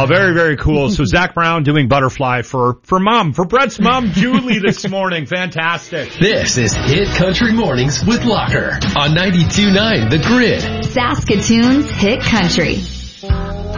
Oh, very, very cool. So Zach Brown doing Butterfly for Brett's mom, Julie, this morning. Fantastic. This is Hit Country Mornings with Locker on 92.9 The Grid. Saskatoon's Hit Country.